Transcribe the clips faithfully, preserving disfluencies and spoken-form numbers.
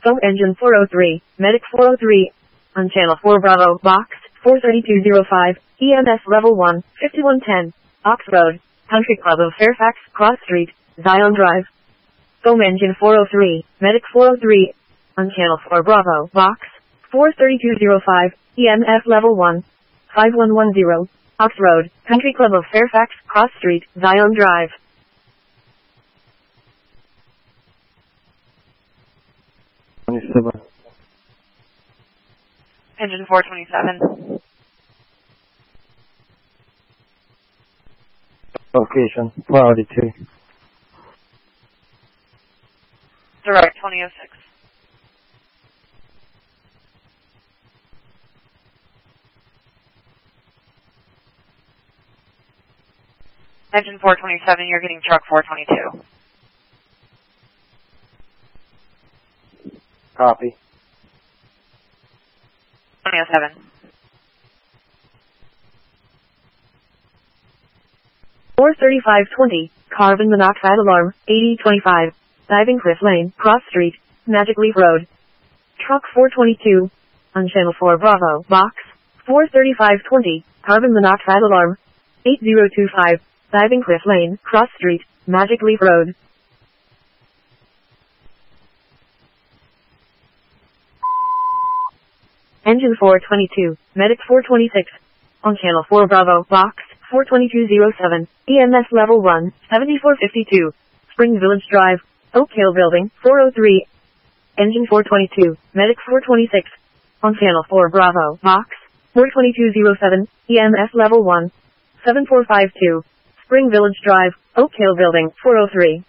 Foam engine four oh three, Medic four oh three, on channel four Bravo, box, four three two oh five, E M S level one, fifty-one ten, Ox Road, Country Club of Fairfax, Cross Street, Zion Drive. Foam engine four oh three, Medic four oh three, on channel four Bravo, box, four three two oh five, E M F level one, five one one zero, Ox Road, Country Club of Fairfax, Cross Street, Zion Drive. twenty-seven. Engine four twenty-seven. Location, four eighty-two. Direct twenty oh six. Engine four twenty-seven, you're getting truck four twenty-two. Copy. twenty oh seven. four thirty-five twenty, carbon monoxide alarm, eighty twenty-five, Diving Cliff Lane, Cross Street, Magic Leaf Road. Truck four twenty-two, on channel four Bravo, box, four thirty-five twenty, carbon monoxide alarm, eight oh two five, Diving Cliff Lane, Cross Street, Magic Leaf Road. Engine four twenty-two, Medic four twenty-six, on channel four Bravo, box, four twenty-two oh seven, E M S level one, seventy-four fifty-two, Spring Village Drive, Oak Hill Building, four oh three. Engine four twenty-two, Medic four twenty-six, on channel four Bravo, box, four twenty-two oh seven, E M S level one, seven four five two, Spring Village Drive, Oak Hill Building, four oh three.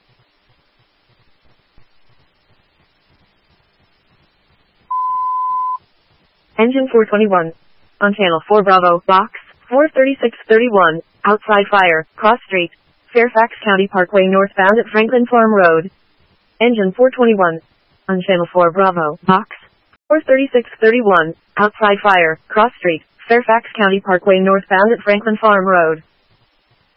Engine four twenty-one, on channel four Bravo, box, four thirty-six thirty-one, outside fire, Cross Street, Fairfax County Parkway northbound at Franklin Farm Road. Engine four twenty-one, on channel four Bravo, box, four thirty-six thirty-one, outside fire, Cross Street, Fairfax County Parkway northbound at Franklin Farm Road.